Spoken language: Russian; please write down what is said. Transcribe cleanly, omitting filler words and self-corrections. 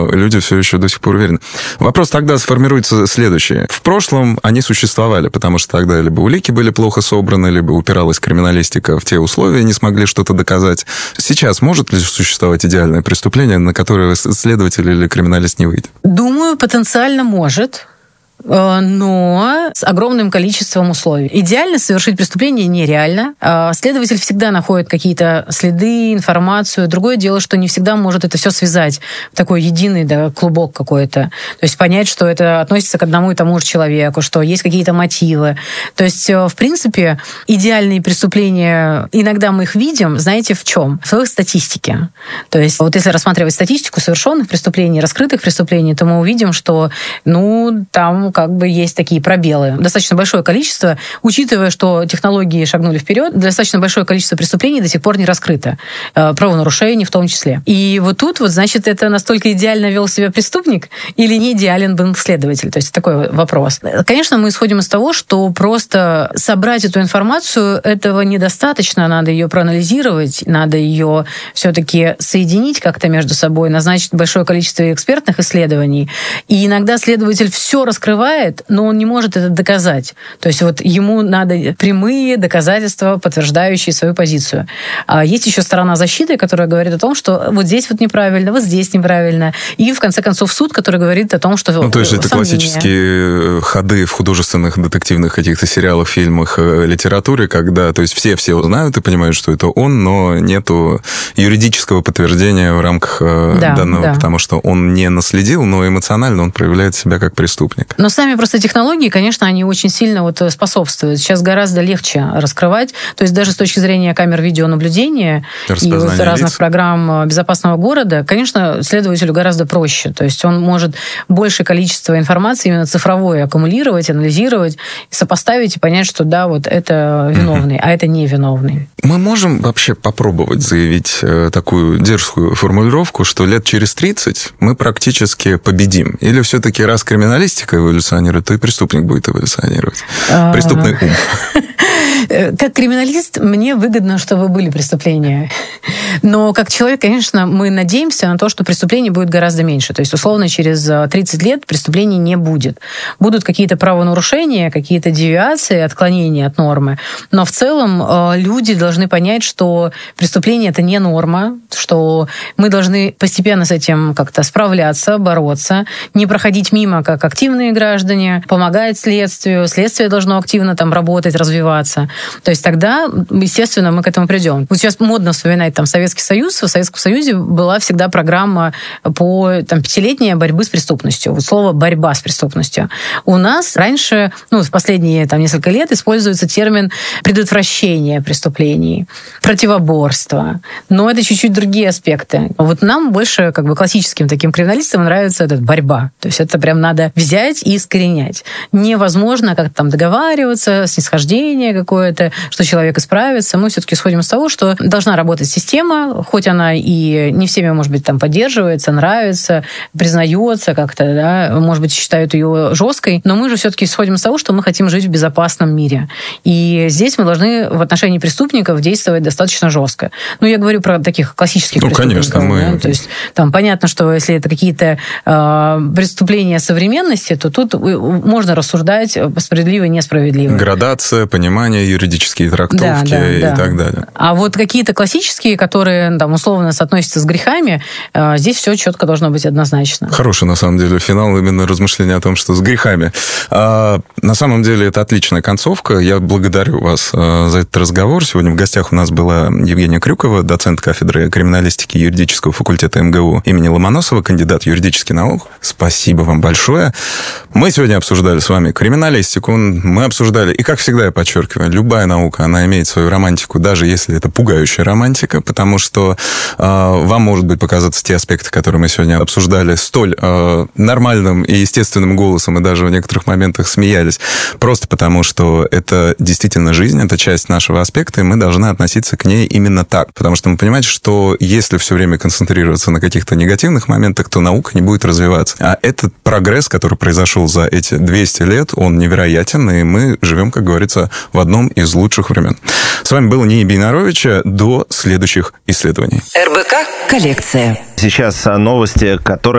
люди все еще до сих пор уверены. Вопрос тогда сформируется следующий. В прошлом они существовали, потому что тогда либо улики были плохо собраны, либо упиралась криминалистика в те условия, не смогли что-то доказать. Сейчас может ли существовать идеальное преступление, на которое следователь или криминалист не выйдет? Думаю, потенциально может, но с огромным количеством условий. Идеально совершить преступление нереально. Следователь всегда находит какие-то следы, информацию. Другое дело, что не всегда может это все связать в такой единый клубок какой-то. То есть понять, что это относится к одному и тому же человеку, что есть какие-то мотивы. То есть, в принципе, идеальные преступления, иногда мы их видим, знаете, в чем? В их статистике. То есть вот если рассматривать статистику совершенных преступлений, раскрытых преступлений, то мы увидим, что, там как бы есть такие пробелы. Достаточно большое количество, учитывая, что технологии шагнули вперед, достаточно большое количество преступлений до сих пор не раскрыто. Правонарушений в том числе. И вот тут, значит, это настолько идеально вел себя преступник или не идеален был следователь? То есть такой вопрос. Конечно, мы исходим из того, что просто собрать эту информацию, этого недостаточно, надо ее проанализировать, надо ее все-таки соединить как-то между собой, назначить большое количество экспертных исследований. И иногда следователь все раскрывает, но он не может это доказать. То есть вот ему надо прямые доказательства, подтверждающие свою позицию. А есть еще сторона защиты, которая говорит о том, что вот здесь вот неправильно, вот здесь неправильно. И, в конце концов, суд, который говорит о том, что... то есть это классические ходы в художественных, детективных каких-то сериалах, фильмах, литературе, когда, то есть все знают и понимают, что это он, но нету юридического подтверждения в рамках данного, потому что он не наследил, но эмоционально он проявляет себя как преступник. Но сами просто технологии, конечно, они очень сильно способствуют. Сейчас гораздо легче раскрывать. То есть даже с точки зрения камер видеонаблюдения и разных программ безопасного города, конечно, следователю гораздо проще. То есть он может большее количество информации именно цифровой аккумулировать, анализировать, сопоставить и понять, что да, вот это виновный, а это невиновный. Мы можем вообще попробовать заявить такую дерзкую формулировку, что лет через 30 мы практически победим? Или все-таки раз криминалистика эволюционирует, то и преступник будет эволюционировать? Преступный ум. Как криминалист, мне выгодно, чтобы были преступления. Но как человек, конечно, мы надеемся на то, что преступлений будет гораздо меньше. То есть, условно, через 30 лет преступлений не будет. Будут какие-то правонарушения, какие-то девиации, отклонения от нормы. Но в целом люди должны понять, что преступление — это не норма, что мы должны постепенно с этим как-то справляться, бороться, не проходить мимо как активные граждане, помогать следствию. Следствие должно активно там работать, развиваться. То есть тогда, естественно, мы к этому придем. Вот сейчас модно вспоминать Советский Союз. В Советском Союзе была всегда программа по 5-летней борьбы с преступностью. Вот слово «борьба с преступностью». У нас раньше, в последние несколько лет используется термин предотвращение преступлений, противоборство. Но это чуть-чуть другие аспекты. Вот нам больше, классическим таким криминалистам нравится эта борьба. То есть это прям надо взять и искоренять. Невозможно как-то договариваться, снисхождение какое-то, что человек исправится. Мы все-таки исходим из того, что должна работать система, хоть она и не всеми, может быть, поддерживается, нравится, признается как-то, может быть, считают ее жесткой, но мы же все-таки исходим из того, что мы хотим жить в безопасном мире. И здесь мы должны в отношении преступников действовать достаточно жестко. Я говорю про таких классических преступников. Конечно, То есть понятно, что если это какие-то преступления современности, то тут можно рассуждать справедливо и несправедливо. Градация, понимание, юридические трактовки и так далее. А вот какие-то классические, которые условно соотносятся с грехами, здесь все четко должно быть однозначно. Хороший, на самом деле, финал именно размышления о том, что с грехами. На самом деле, это отличная концовка. Я благодарю вас за этот разговор. Сегодня в гостях у нас была Евгения Крюкова, доцент кафедры криминалистики юридического факультета МГУ имени Ломоносова, кандидат юридических наук. Спасибо вам большое. Мы сегодня обсуждали с вами криминалистику. Мы обсуждали, и, как всегда, я подчеркиваю, любая наука, она имеет свою романтику, даже если это пугающая романтика, потому что вам, может быть, показаться те аспекты, которые мы сегодня обсуждали, столь нормальным и естественным голосом, и даже в некоторых моментах смеялись, просто потому что это действительно жизнь, это часть нашего аспекта, и мы должны относиться к ней именно так. Потому что мы понимаем, что если все время концентрироваться на каких-то негативных моментах, то наука не будет развиваться. А этот прогресс, который произошел за эти 200 лет, он невероятен, и мы живем, как говорится, в одном из лучших времен. С вами был Ния Бейнаровича. До следующих исследований. РБК «Коллекция». Сейчас новости, которые